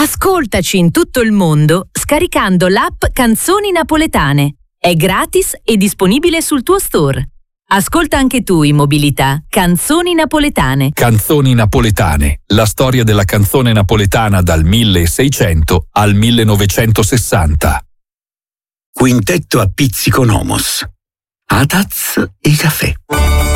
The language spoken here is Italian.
Ascoltaci in tutto il mondo scaricando l'app Canzoni Napoletane. È gratis e disponibile sul tuo store. Ascolta anche tu in mobilità Canzoni Napoletane. Canzoni Napoletane, la storia della canzone napoletana dal 1600 al 1960. Quintetto a pizzico Nomos. A tazza e caffè.